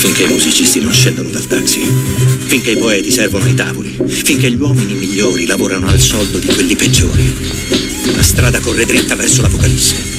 Finché i musicisti non scendono dal taxi, finché i poeti servono ai tavoli, finché gli uomini migliori lavorano al soldo di quelli peggiori, la strada corre dritta verso l'Apocalisse.